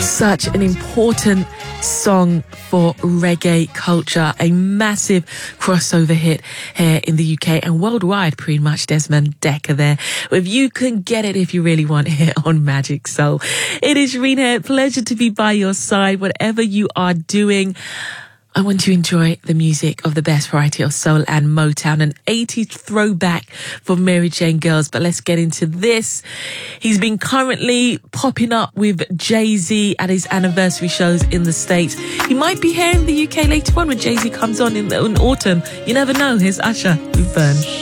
Such an important song for reggae culture, a massive crossover hit here in the UK and worldwide, pretty much. Desmond Dekker there with You Can Get It If You Really Want It on Magic Soul. It is Shireen here. Pleasure to be by your side, whatever you are doing. I want to enjoy the music of the best variety of soul and Motown, an 80s throwback for Mary Jane Girls. But let's get into this. He's been currently popping up with Jay-Z at his anniversary shows in the States. He might be here in the UK later on when Jay-Z comes on in autumn. You never know. Here's Usher with Burn.